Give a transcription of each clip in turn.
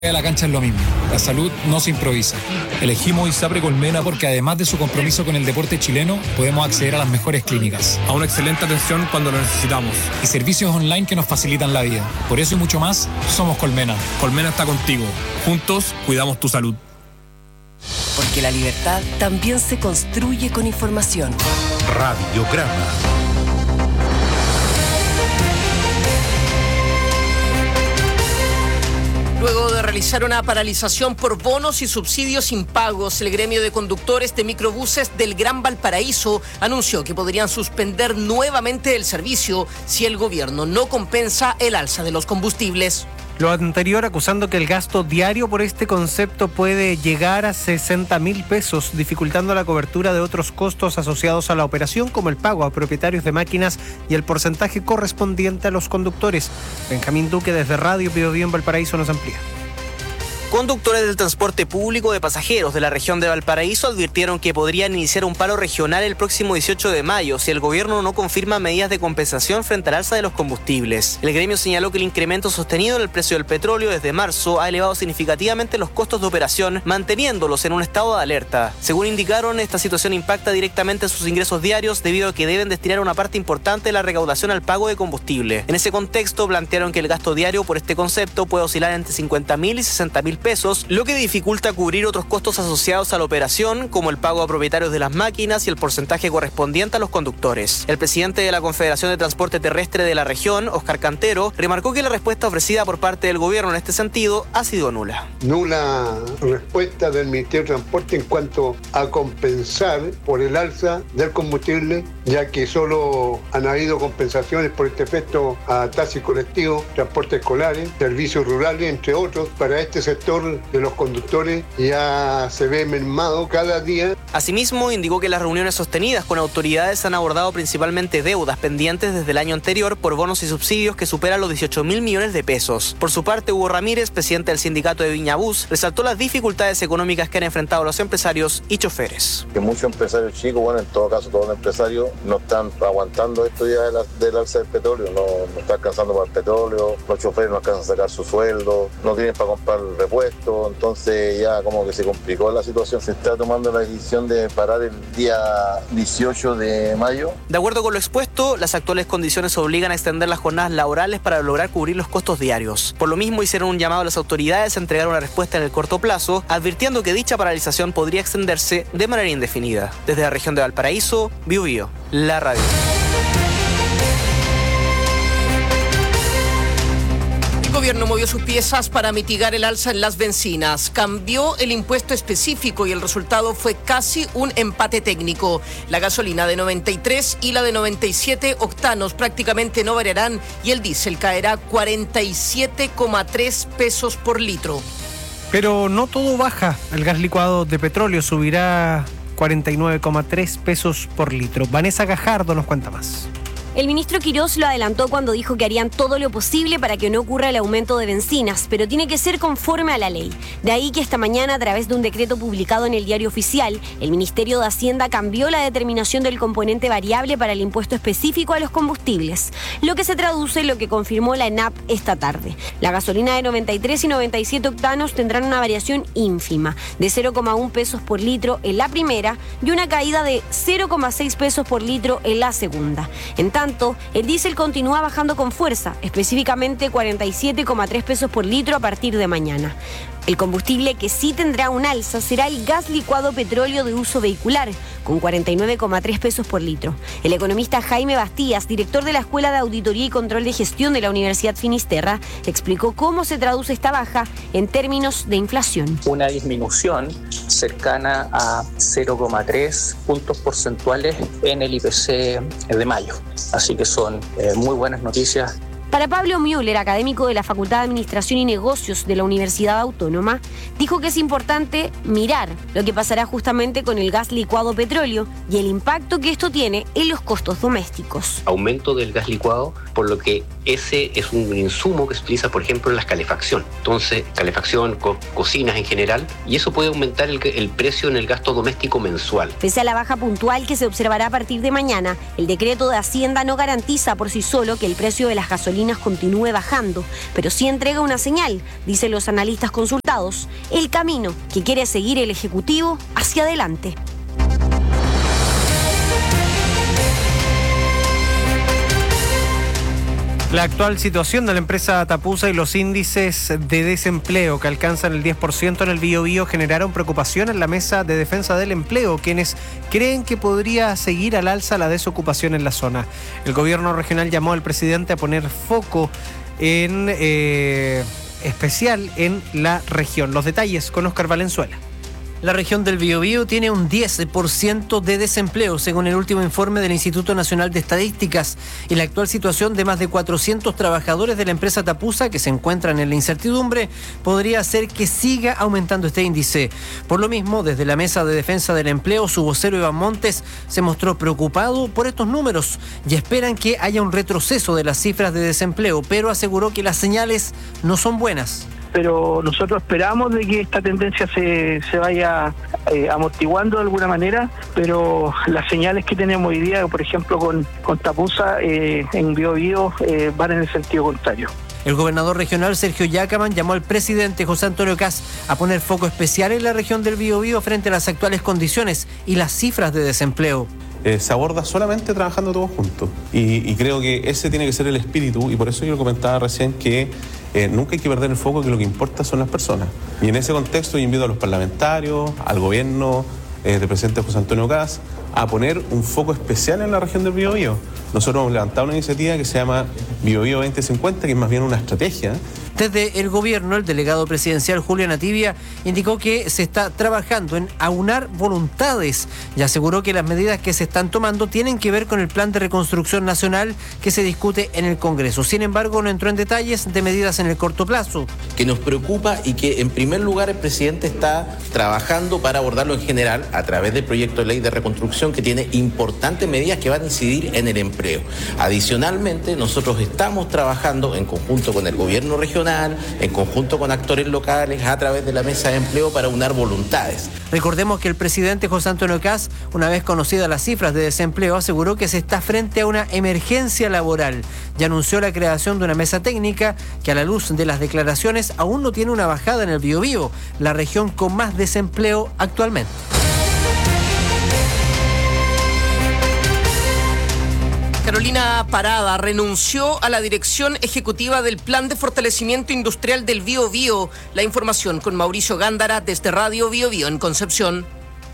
A la cancha es lo mismo. La salud no se improvisa. Elegimos ISAPRE Colmena porque además de su compromiso con el deporte chileno, podemos acceder a las mejores clínicas, a una excelente atención cuando lo necesitamos y servicios online que nos facilitan la vida. Por eso y mucho más, somos Colmena. Colmena está contigo. Juntos cuidamos tu salud. Porque la libertad también se construye con información. Radiograma. Luego de realizar una paralización por bonos y subsidios impagos, el gremio de conductores de microbuses del Gran Valparaíso anunció que podrían suspender nuevamente el servicio si el gobierno no compensa el alza de los combustibles. Lo anterior acusando que el gasto diario por este concepto puede llegar a 60.000 pesos, dificultando la cobertura de otros costos asociados a la operación, como el pago a propietarios de máquinas y el porcentaje correspondiente a los conductores. Benjamín Duque desde Radio Biobío en Valparaíso nos amplía. Conductores del transporte público de pasajeros de la región de Valparaíso advirtieron que podrían iniciar un paro regional el próximo 18 de mayo si el gobierno no confirma medidas de compensación frente al alza de los combustibles. El gremio señaló que el incremento sostenido en el precio del petróleo desde marzo ha elevado significativamente los costos de operación, manteniéndolos en un estado de alerta. Según indicaron, esta situación impacta directamente sus ingresos diarios debido a que deben destinar una parte importante de la recaudación al pago de combustible. En ese contexto, plantearon que el gasto diario por este concepto puede oscilar entre 50.000 y 60.000 pesos, lo que dificulta cubrir otros costos asociados a la operación, como el pago a propietarios de las máquinas y el porcentaje correspondiente a los conductores. El presidente de la Confederación de Transporte Terrestre de la región, Oscar Cantero, remarcó que la respuesta ofrecida por parte del gobierno en este sentido ha sido nula. Nula respuesta del Ministerio de Transporte en cuanto a compensar por el alza del combustible, ya que solo han habido compensaciones por este efecto a taxis colectivos, transportes escolares, servicios rurales, entre otros. Para este sector de los conductores ya se ve mermado cada día. Asimismo, indicó que las reuniones sostenidas con autoridades han abordado principalmente deudas pendientes desde el año anterior por bonos y subsidios que superan los 18.000 millones de pesos. Por su parte, Hugo Ramírez, presidente del sindicato de Viñabús, resaltó las dificultades económicas que han enfrentado los empresarios y choferes. Que muchos empresarios chicos, bueno, en todo caso todos los empresarios, no están aguantando esto ya del alza del petróleo, no está alcanzando para el petróleo, los choferes no alcanzan a sacar su sueldo, no tienen para comprar repuestos, entonces ya como que se complicó la situación. Se está tomando la decisión de parar el día 18 de mayo. De acuerdo con lo expuesto, las actuales condiciones obligan a extender las jornadas laborales para lograr cubrir los costos diarios. Por lo mismo, hicieron un llamado a las autoridades a entregar una respuesta en el corto plazo, advirtiendo que dicha paralización podría extenderse de manera indefinida. Desde la región de Valparaíso, Biobío, la radio. El gobierno movió sus piezas para mitigar el alza en las bencinas. Cambió el impuesto específico y el resultado fue casi un empate técnico. La gasolina de 93 y la de 97 octanos prácticamente no variarán y el diésel caerá 47,3 pesos por litro. Pero no todo baja. El gas licuado de petróleo subirá 49,3 pesos por litro. Vanessa Gajardo nos cuenta más. El ministro Quirós lo adelantó cuando dijo que harían todo lo posible para que no ocurra el aumento de bencinas, pero tiene que ser conforme a la ley. De ahí que esta mañana, a través de un decreto publicado en el Diario Oficial, el Ministerio de Hacienda cambió la determinación del componente variable para el impuesto específico a los combustibles, lo que se traduce en lo que confirmó la ENAP esta tarde. La gasolina de 93 y 97 octanos tendrán una variación ínfima, de 0,1 pesos por litro en la primera y una caída de 0,6 pesos por litro en la segunda. En tanto, el diésel continúa bajando con fuerza, específicamente 47,3 pesos por litro a partir de mañana. El combustible que sí tendrá un alza será el gas licuado petróleo de uso vehicular, con 49,3 pesos por litro. El economista Jaime Bastías, director de la Escuela de Auditoría y Control de Gestión de la Universidad Finisterra, explicó cómo se traduce esta baja en términos de inflación. Una disminución cercana a 0,3 puntos porcentuales en el IPC de mayo. Así que son muy buenas noticias. Para Pablo Müller, académico de la Facultad de Administración y Negocios de la Universidad Autónoma, dijo que es importante mirar lo que pasará justamente con el gas licuado petróleo y el impacto que esto tiene en los costos domésticos. Aumento del gas licuado, por lo que ese es un insumo que se utiliza, por ejemplo, en la calefacción. Entonces, calefacción, cocinas en general, y eso puede aumentar el precio en el gasto doméstico mensual. Pese a la baja puntual que se observará a partir de mañana, el decreto de Hacienda no garantiza por sí solo que el precio de las gasolinas continúe bajando, pero sí entrega una señal, dicen los analistas consultados, el camino que quiere seguir el Ejecutivo hacia adelante. La actual situación de la empresa Tapusa y los índices de desempleo que alcanzan el 10% en el Biobío generaron preocupación en la Mesa de Defensa del Empleo, quienes creen que podría seguir al alza la desocupación en la zona. El gobierno regional llamó al presidente a poner foco en especial en la región. Los detalles con Óscar Valenzuela. La región del Biobío tiene un 10% de desempleo, según el último informe del Instituto Nacional de Estadísticas, y la actual situación de más de 400 trabajadores de la empresa Tapusa, que se encuentran en la incertidumbre, podría hacer que siga aumentando este índice. Por lo mismo, desde la Mesa de Defensa del Empleo, su vocero Iván Montes se mostró preocupado por estos números y esperan que haya un retroceso de las cifras de desempleo, pero aseguró que las señales no son buenas. Pero nosotros esperamos de que esta tendencia se vaya amortiguando de alguna manera, pero las señales que tenemos hoy día, por ejemplo con Tapusa en Biobío, van en el sentido contrario. El gobernador regional Sergio Yacaman llamó al presidente José Antonio Kast a poner foco especial en la región del Biobío frente a las actuales condiciones y las cifras de desempleo. Se aborda solamente trabajando todos juntos y creo que ese tiene que ser el espíritu, y por eso yo comentaba recién que nunca hay que perder el foco, que lo que importa son las personas, y en ese contexto yo invito a los parlamentarios, al gobierno del presidente José Antonio Kast a poner un foco especial en la región del Biobío. Nosotros hemos levantado una iniciativa que se llama Biobío 2050, que es más bien una estrategia. Desde el gobierno, el delegado presidencial Julio Nativia indicó que se está trabajando en aunar voluntades y aseguró que las medidas que se están tomando tienen que ver con el plan de reconstrucción nacional que se discute en el Congreso. Sin embargo, no entró en detalles de medidas en el corto plazo. Que nos preocupa y que en primer lugar el presidente está trabajando para abordarlo en general a través del proyecto de ley de reconstrucción, que tiene importantes medidas que van a incidir en el empleo. Adicionalmente, nosotros estamos trabajando en conjunto con el gobierno regional, en conjunto con actores locales, a través de la mesa de empleo para unar voluntades. Recordemos que el presidente José Antonio Kast, una vez conocidas las cifras de desempleo, aseguró que se está frente a una emergencia laboral y anunció la creación de una mesa técnica que, a la luz de las declaraciones, aún no tiene una bajada en el Biobío, la región con más desempleo actualmente. Carolina Parada renunció a la dirección ejecutiva del Plan de Fortalecimiento Industrial del Biobío. La información con Mauricio Gándara desde Radio Biobío en Concepción.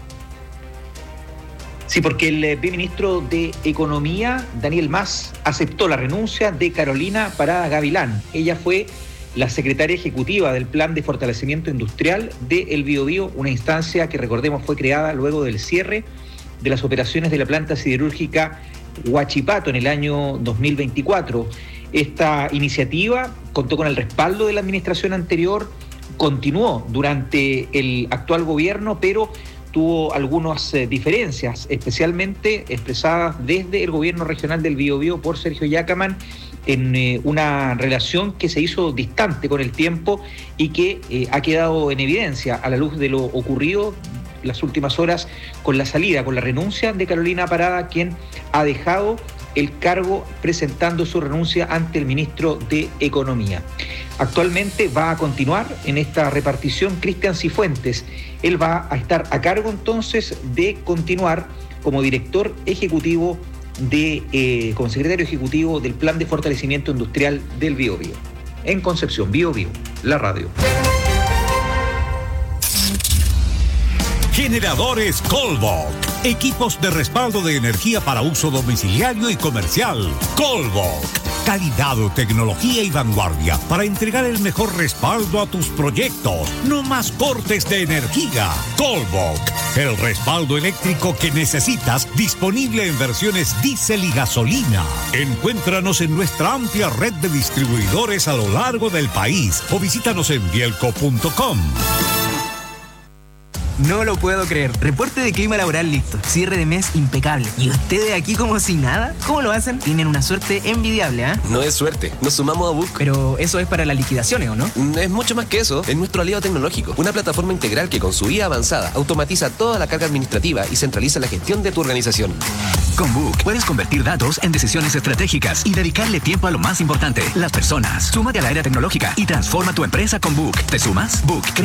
Sí, porque el ministro de Economía, Daniel Mas, aceptó la renuncia de Carolina Parada Gavilán. Ella fue la secretaria ejecutiva del Plan de Fortalecimiento Industrial del Biobío, una instancia que, recordemos, fue creada luego del cierre de las operaciones de la planta siderúrgica Huachipato en el año 2024. Esta iniciativa contó con el respaldo de la administración anterior, continuó durante el actual gobierno, pero tuvo algunas diferencias, especialmente expresadas desde el gobierno regional del Biobío por Sergio Yacaman, en una relación que se hizo distante con el tiempo y que ha quedado en evidencia a la luz de lo ocurrido las últimas horas con la salida, con la renuncia de Carolina Parada, quien ha dejado el cargo presentando su renuncia ante el ministro de Economía. Actualmente va a continuar en esta repartición Cristian Cifuentes. Él va a estar a cargo entonces de continuar como director ejecutivo como secretario ejecutivo del Plan de Fortalecimiento Industrial del Biobío. En Concepción, Biobío, la radio. Generadores Colbok. Equipos de respaldo de energía para uso domiciliario y comercial. Colbok. Calidad, tecnología y vanguardia para entregar el mejor respaldo a tus proyectos. No más cortes de energía. Colbok. El respaldo eléctrico que necesitas, disponible en versiones diésel y gasolina. Encuéntranos en nuestra amplia red de distribuidores a lo largo del país o visítanos en bielco.com. No lo puedo creer. Reporte de clima laboral listo. Cierre de mes impecable. ¿Y ustedes aquí como si nada? ¿Cómo lo hacen? Tienen una suerte envidiable, ¿ah? No es suerte. Nos sumamos a Book. Pero eso es para las liquidaciones, ¿o no? Es mucho más que eso. Es nuestro aliado tecnológico. Una plataforma integral que con su IA avanzada automatiza toda la carga administrativa y centraliza la gestión de tu organización. Con Book puedes convertir datos en decisiones estratégicas y dedicarle tiempo a lo más importante, las personas. Súmate a la era tecnológica y transforma tu empresa con Book. ¿Te sumas? Book